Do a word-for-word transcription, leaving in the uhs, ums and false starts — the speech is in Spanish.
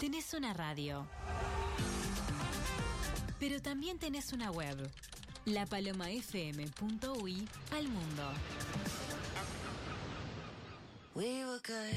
Tenés una radio, pero también tenés una web, la paloma f m punto u y al mundo. We were good.